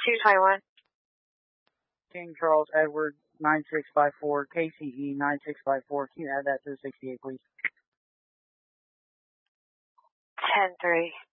221. King Charles Edward 9654, KCE 9654. Can you add that to the 68, please? 10-3.